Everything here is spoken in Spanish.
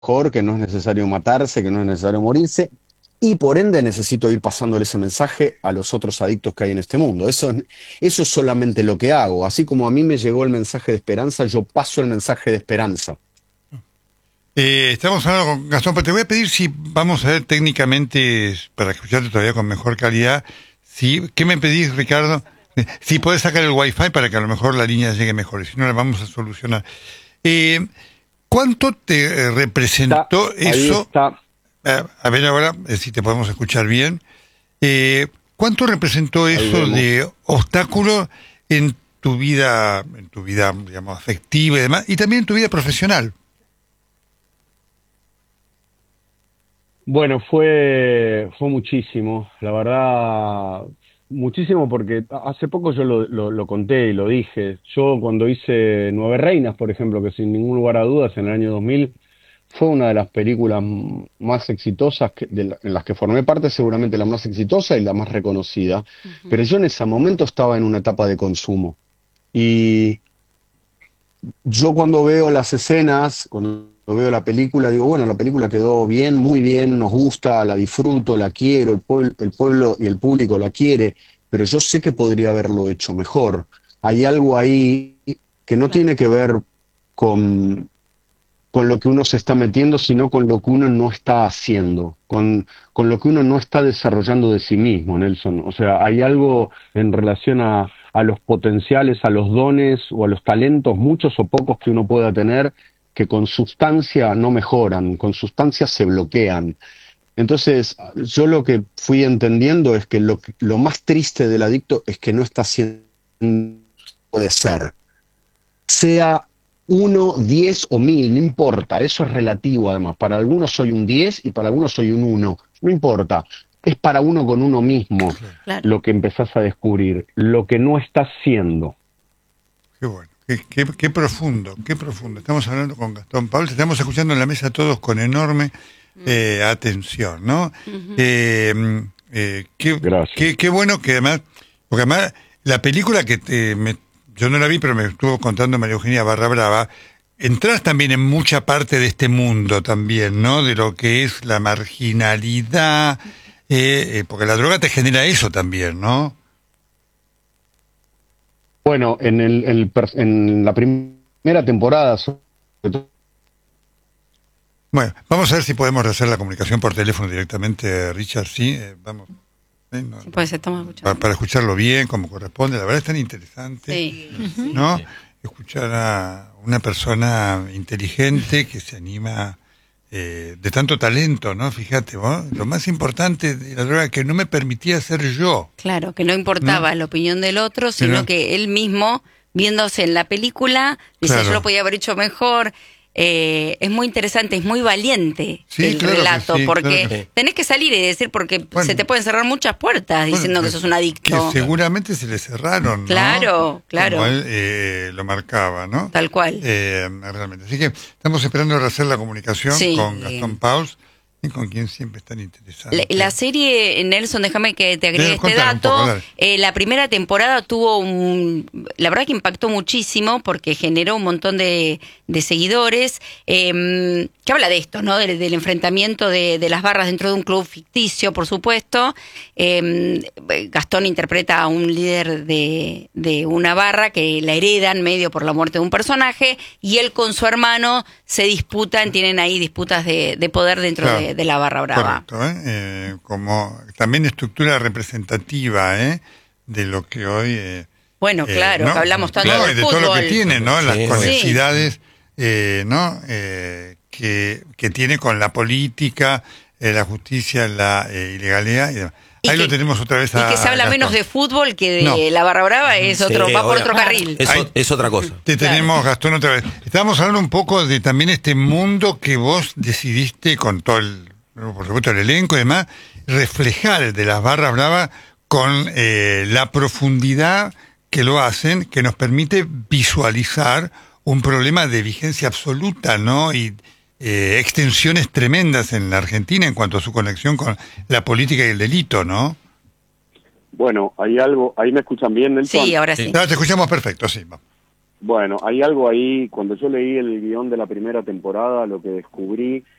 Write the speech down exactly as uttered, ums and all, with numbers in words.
mejor, que no es necesario matarse, que no es necesario morirse, y por ende necesito ir pasándole ese mensaje a los otros adictos que hay en este mundo. Eso, es- eso es solamente lo que hago. Así como a mí me llegó el mensaje de esperanza, yo paso el mensaje de esperanza. Eh, estamos hablando con Gastón, pero te voy a pedir si vamos a ver técnicamente, para escucharte todavía con mejor calidad, si, ¿qué me pedís, Ricardo? Eh, Si podés sacar el wifi para que a lo mejor la línea llegue mejor, y si no la vamos a solucionar. Eh, ¿Cuánto te eh, Está, representó ahí eso? está. Eh, a ver ahora, eh, si te podemos escuchar bien. Eh, ¿Cuánto representó Ahí eso vemos. de obstáculo en tu vida, en tu vida, digamos, afectiva y demás, y también en tu vida profesional? Bueno, fue, fue muchísimo, la verdad, muchísimo porque hace poco yo lo, lo, lo conté y lo dije. Yo cuando hice Nueve Reinas, por ejemplo, que sin ningún lugar a dudas en el año dos mil fue una de las películas m- más exitosas que- de la- en las que formé parte, seguramente la más exitosa y la más reconocida, pero yo en ese momento estaba en una etapa de consumo. Y yo cuando veo las escenas, cuando veo la película, digo, bueno, la película quedó bien, muy bien, nos gusta, la disfruto, la quiero, el pueblo, el pueblo y el público la quiere, pero yo sé que podría haberlo hecho mejor. Hay algo ahí que no Claro. tiene que ver con, con lo que uno se está metiendo, sino con lo que uno no está haciendo, con, con lo que uno no está desarrollando de sí mismo, Nelson. O sea, hay algo en relación a, a los potenciales, a los dones o a los talentos, muchos o pocos que uno pueda tener, que con sustancia no mejoran, con sustancia se bloquean. Entonces, yo lo que fui entendiendo es que lo, que- lo más triste del adicto es que no está haciendo de ser, sea uno, diez o mil, no importa, eso es relativo además. Para algunos soy un diez y para algunos soy un uno, no importa. Es para uno con uno mismo Claro. lo que empezás a descubrir, lo que no estás siendo. Qué bueno, qué, qué, qué profundo, qué profundo. Estamos hablando con Gastón Pauls, estamos escuchando en la mesa todos con enorme eh, atención, ¿no? Ujú. Eh, mm, eh, qué, Gracias. qué, qué bueno que además, porque además la película que te, me- yo no la vi, pero me estuvo contando María Eugenia Barra Brava, entras también en mucha parte de este mundo también, ¿no? De lo que es la marginalidad, eh, eh, porque la droga te genera eso también, ¿no? Bueno, en, el, el per- en la primera temporada, sobre todo, Bueno, vamos a ver si podemos hacer la comunicación por teléfono directamente, Richard, sí, eh, vamos, eh, no, Sí, pues estamos para, escuchando. para escucharlo bien, como corresponde. La verdad es tan interesante, Sí. ¿no? Escuchar a una persona inteligente que se anima, eh, de tanto talento, ¿no? Fíjate, vos, lo más importante de la droga que no me permitía ser yo. Claro, que no importaba ¿No? la opinión del otro, sino Pero- que él mismo, viéndose en la película, dice, Claro. yo lo podía haber hecho mejor. Eh, es muy interesante, es muy valiente Sí, el claro que relato, sí, porque claro que sí. tenés que salir y decir, porque Bueno. se te pueden cerrar muchas puertas diciendo Bueno, que sos un adicto. Que seguramente se le cerraron, ¿no? Claro, claro. Como él eh, lo marcaba, ¿no? Tal cual. Eh, realmente. Así que estamos esperando hacer la comunicación Sí. con Gastón Pauls, y con quien siempre es tan interesante. La, la serie, Nelson, déjame que te agregue Sí, este contame un dato. poco, dale. Eh, la primera temporada tuvo un... La verdad que impactó muchísimo porque generó un montón de, de seguidores. Eh, que habla de esto, ¿no? Del, del enfrentamiento de, de las barras dentro de un club ficticio, por supuesto. Eh, Gastón interpreta a un líder de, de una barra que la heredan medio por la muerte de un personaje y él con su hermano se disputan, tienen ahí disputas de, de poder dentro Claro. de, de la barra brava. Correcto, ¿eh? Eh, como también estructura representativa, ¿eh? De lo que hoy... eh, Bueno, eh, claro, ¿no? que hablamos tanto Claro, de y de todo lo que fútbol. tiene, ¿no? Las Sí. conexidades, eh, ¿no? Eh, que, que tiene con la política, eh, la justicia, la eh, ilegalidad y demás. Y Ahí que- lo tenemos otra vez Y a que se habla Gastón. menos de fútbol que de No. la barra brava, es otro, Sí, va por ahora- otro carril. Es, Ahí- es otra cosa. Te Claro. tenemos, Gastón, otra vez. Estábamos hablando un poco de también este mundo que vos decidiste con todo el, por supuesto, el elenco y demás, reflejar el de las barras bravas con eh, la profundidad que lo hacen, que nos permite visualizar un problema de vigencia absoluta, ¿no? Y eh, extensiones tremendas en la Argentina en cuanto a su conexión con la política y el delito, ¿no? bueno, hay algo, ahí me escuchan bien, Nelson. Sí, ahora sí. Ah, te escuchamos perfecto, sí. Vamos. Bueno, hay algo ahí, cuando yo leí el guión de la primera temporada, lo que descubrí